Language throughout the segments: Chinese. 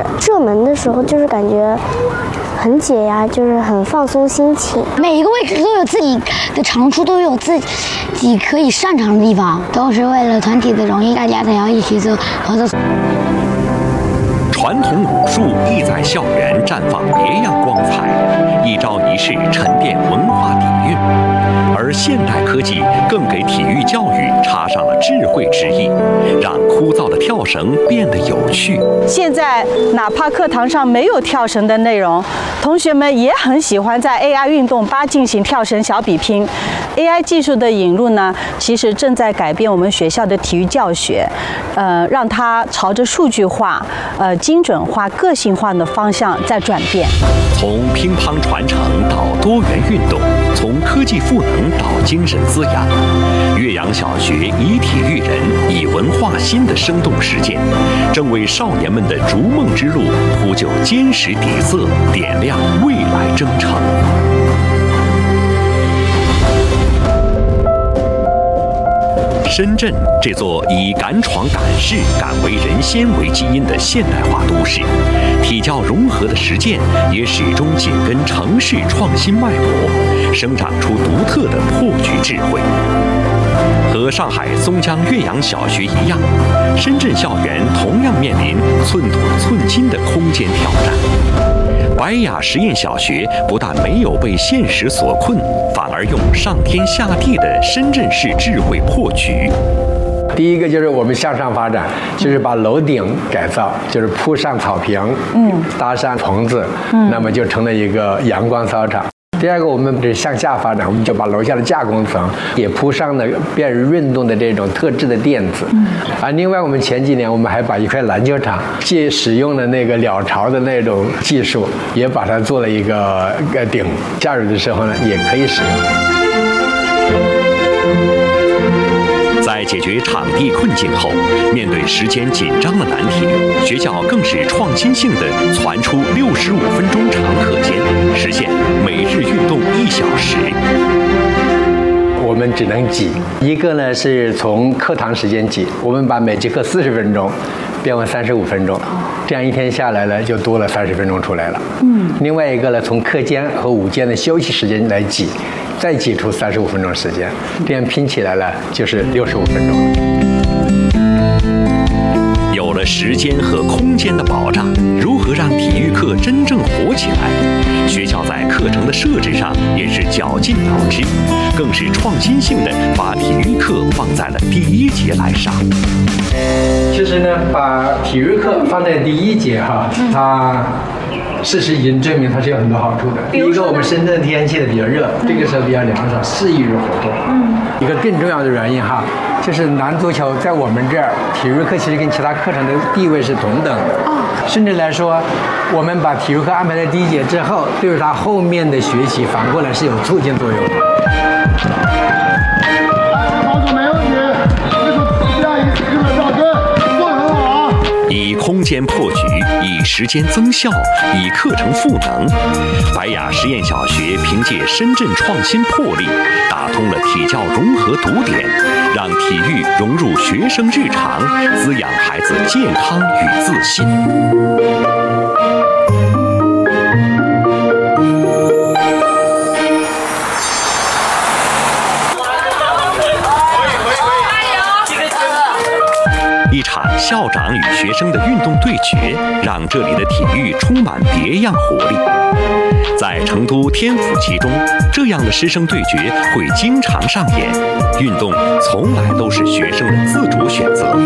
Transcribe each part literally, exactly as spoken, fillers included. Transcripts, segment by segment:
热门的时候，就是感觉很解压，就是很放松心情。 每一个位置都有自己的长处，都有自己可以擅长的地方，都是为了团体的荣誉，大家才要一起做合作。 传统武术亦在校园绽放别样光彩，一招一式沉淀文化底蕴。而现代科技更给体育教育插上了智慧之意，让枯燥的跳绳变得有趣。 现在哪怕课堂上没有跳绳的内容，同学们也很喜欢在 A I 运动吧进行跳绳小比拼。A I 技术的引入呢，其实正在改变我们学校的体育教学，呃，让它朝着数据化、呃精准化、个性化的方向在转变。 从乒乓传承到多元运动，从科技赋能到精神滋养，岳阳小学以体育人、以文化新的生动实践，正为少年们的逐梦之路铺就坚实底色，点亮未来征程。深圳这座以敢闯敢试、敢为人先为基因的现代化都市，体教融合的实践也始终紧跟城市创新脉搏，生长出独特的破局智慧。和上海松江岳阳小学一样，深圳校园同样面临寸土寸金的空间挑战。白雅实验小学不但没有被现实所困，反而用上天下地的深圳式智慧破局。 第一个就是我们向上发展，就是把楼顶改造，就是铺上草坪，嗯，搭上棚子，嗯，那么就成了一个阳光操场。第二个，我们是向下发展，我们就把楼下的架空层也铺上了便于运动的这种特制的垫子。嗯，啊，另外我们前几年我们还把一块篮球场既使用了那个鸟巢的那种技术，也把它做了一个呃顶，下雨的时候呢也可以使用。 在解决场地困境后，面对时间紧张的难题，学校更是创新性地传出六十五分钟长课间，实现每日运动一小时。 我们只能挤一个呢，是从课堂时间挤，我们把每节课四十分钟变为三十五分钟，这样一天下来呢，就多了三十分钟出来了。嗯，另外一个呢，从课间和午间的休息时间来挤，再挤出三十五分钟时间，这样拼起来了就是六十五分钟。 有了时间和空间的保障，如何让体育课真正火起来？学校在课程的设置上也是绞尽脑汁，更是创新性的把体育课放在了第一节来上。 其实呢，把体育课放在第一节哈，它事实已经证明它是有很多好处的。第一个，我们深圳天气的比较热，这个时候比较凉爽，适宜于活动。嗯，一个更重要的原因哈，就是男足球在我们这儿体育课其实跟其他课程的地位是同等的。哦，甚至来说，我们把体育课安排在第一节之后，对于他后面的学习反过来是有促进作用的。 以空间破局，以时间增效，以课程赋能。白雅实验小学凭借深圳创新魄力，打通了体教融合堵点，让体育融入学生日常，滋养孩子健康与自信。一场校长与学生的运动对决，让这里的体育充满别样活力。在成都天府其中，这样的师生对决会经常上演。运动从来都是学生的自主选择。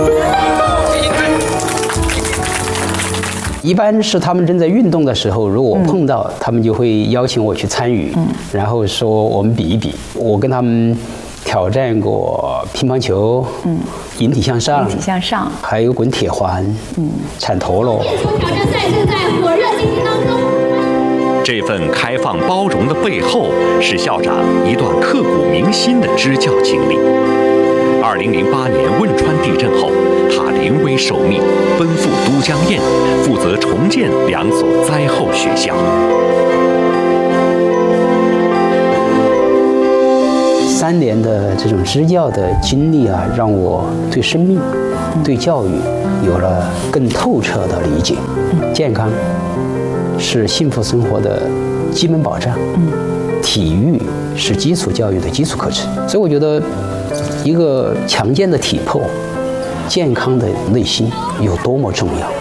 一般是他们正在运动的时候，如果我碰到，他们就会邀请我去参与，然后说我们比一比。我跟他们挑战过乒乓球，嗯，引体向上， 引体向上， 还有滚铁环，嗯，铲陀螺。 挑战赛正在火热进行当中。 这份开放包容的背后，是校长一段刻骨铭心的支教经历。二零零八年汶川地震后，他临危受命，奔赴都江堰，负责重建两所灾后学校。 三年的这种支教的经历啊，让我对生命、对教育有了更透彻的理解。健康是幸福生活的基本保障，体育是基础教育的基础课程。所以我觉得，一个强健的体魄、健康的内心有多么重要。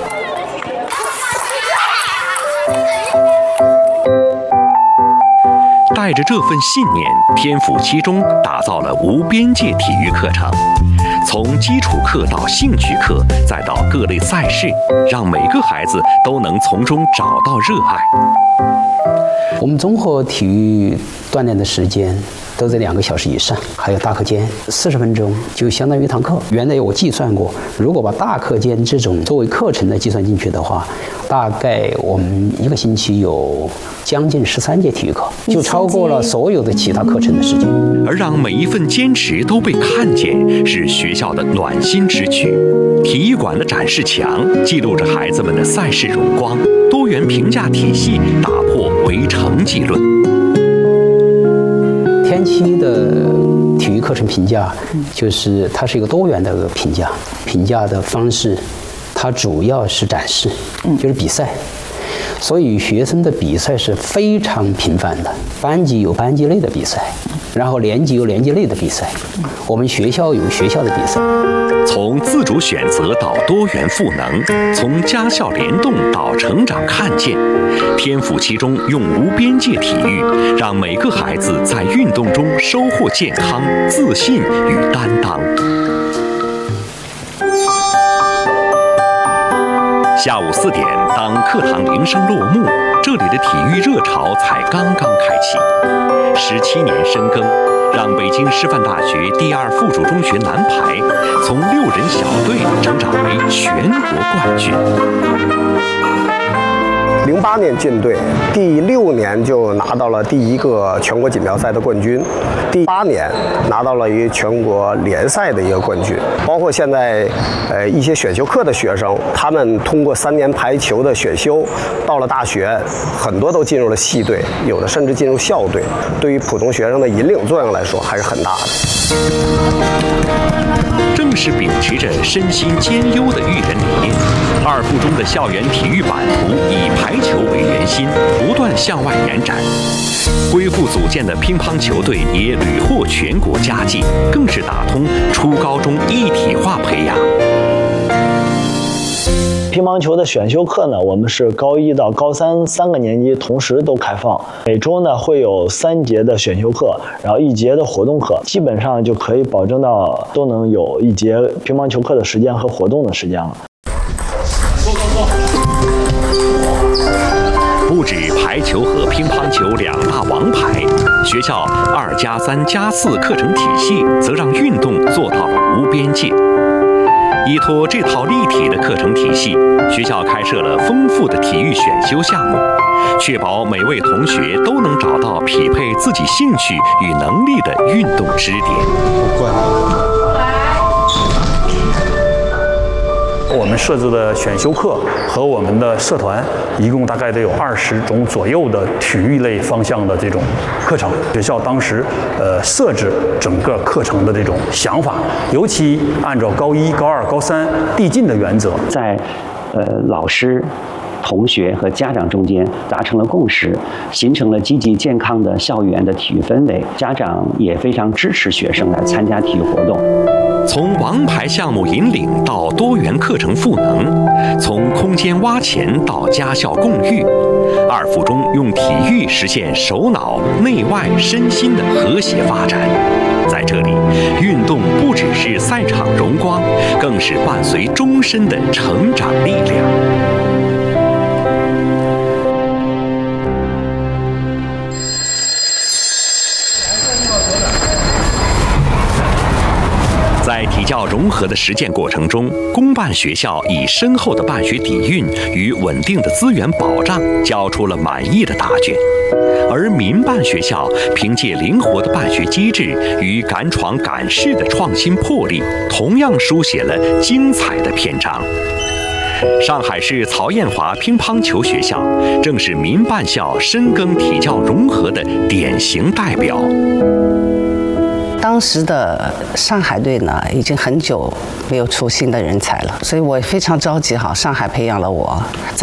带着这份信念，天府七中打造了无边界体育课程，从基础课到兴趣课，再到各类赛事，让每个孩子都能从中找到热爱。 我们综合体育锻炼的时间都在两个小时以上，还有大课间四十分钟，就相当于一堂课。原来我计算过，如果把大课间这种作为课程的计算进去的话，大概我们一个星期有将近十三节体育课，就超过了所有的其他课程的时间。 而让每一份坚持都被看见，是学校的暖心之举。体育馆的展示墙记录着孩子们的赛事荣光，多元评价体系打破唯成绩论。 天七的体育课程评价，就是它是一个多元的一个评价，评价的方式，它主要是展示，就是比赛。所以学生的比赛是非常频繁的，班级有班级内的比赛，然后年级有年级内的比赛，我们学校有学校的比赛。 从自主选择到多元赋能，从家校联动到成长看见，天府七中用无边界体育，让每个孩子在运动中收获健康、自信与担当。下午四点，当课堂铃声落幕，这里的体育热潮才刚刚开启。十七年深耕，让北京师范大学第二附属中学男排从六人小队成长为全国冠军。 零八年进队，第六年就拿到了第一个全国锦标赛的冠军，第八年拿到了一个全国联赛的一个冠军。包括现在，呃，一些选修课的学生，他们通过三年排球的选修，到了大学，很多都进入了系队，有的甚至进入校队。对于普通学生的引领作用来说，还是很大的。 正是秉持着身心兼优的育人理念，二附中的校园体育版图以排球为圆心，不断向外延展。恢复组建的乒乓球队也屡获全国佳绩，更是打通初高中一体化培养。 乒乓球的选修课呢，我们是高一到高三三个年级同时都开放，每周呢会有三节的选修课，然后一节的活动课，基本上就可以保证到都能有一节乒乓球课的时间和活动的时间了。 不止排球和乒乓球两大王牌，学校二加三加四课程体系则让运动做到了无边界。依托这套立体的课程体系，学校开设了丰富的体育选修项目，确保每位同学都能找到匹配自己兴趣与能力的运动支点。 我们设置的选修课和我们的社团，一共大概得有二十种左右的体育类方向的这种课程。学校当时呃设置整个课程的这种想法，尤其按照高一、高二、高三递进的原则， 在呃老师、同学和家长中间达成了共识，形成了积极健康的校园的体育氛围。家长也非常支持学生来参加体育活动。 从王牌项目引领到多元课程赋能，从空间挖潜到家校共育，二附中用体育实现手脑、内外、身心的和谐发展。在这里，运动不只是赛场荣光，更是伴随终身的成长力量。在体教融合的实践过程中，公办学校以深厚的办学底蕴与稳定的资源保障，交出了满意的答卷；而民办学校凭借灵活的办学机制与敢闯敢试的创新魄力，同样书写了精彩的篇章。上海市曹艳华乒乓球学校正是民办校深耕体教融合的典型代表。 当时的上海队呢，已经很久没有出新的人才了，所以我非常着急。好，上海培养了我，怎么